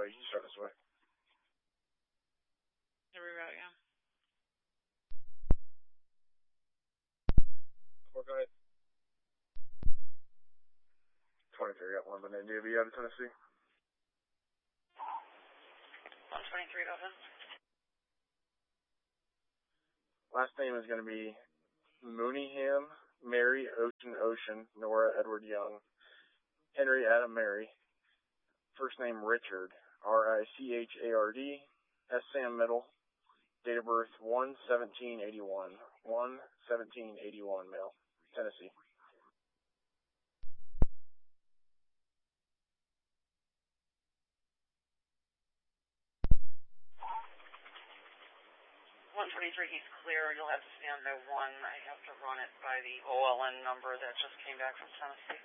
you can start this way. The reroute, yeah. Go ahead. 23, got one, but then DB out of Tennessee. 123, go ahead. Last name is going to be Mooneyham, Mary, Ocean, Nora, Edward Young, Henry, Adam, Mary. First name Richard, Richard, S. Sam Middle. Date of birth 1/17/81. 1/17/81 male, Tennessee. He's clear. You'll have to stay on the one. I have to run it by the OLN number that just came back from Tennessee.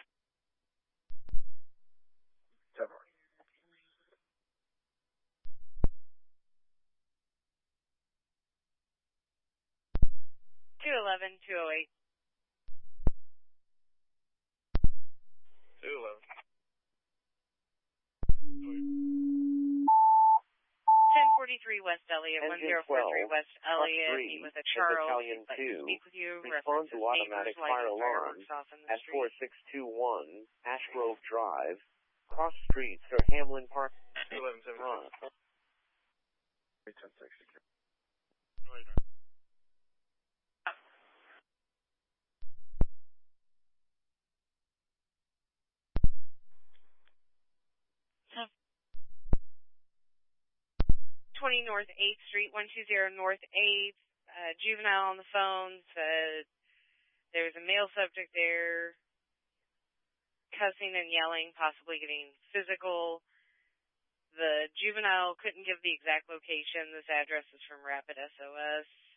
10-4. $211, $208. 211. 1043 West Elliott, 1043 West Elliott, meet with a Charles. Battalion 2, speak with you. respond to automatic fire alarm at 4621 Ashgrove Drive, cross street, Sir Hamlin Park. 11-7. 10-6. North 8th Street, 120 North 8th. Juvenile on the phone said there was a male subject there, cussing and yelling, possibly getting physical. The juvenile couldn't give the exact location. This address is from Rapid SOS.